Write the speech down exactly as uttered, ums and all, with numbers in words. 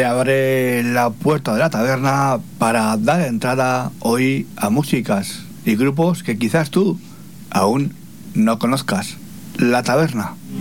Abre la puerta de la taberna para dar entrada hoy a músicas y grupos que quizás tú aún no conozcas. La taberna.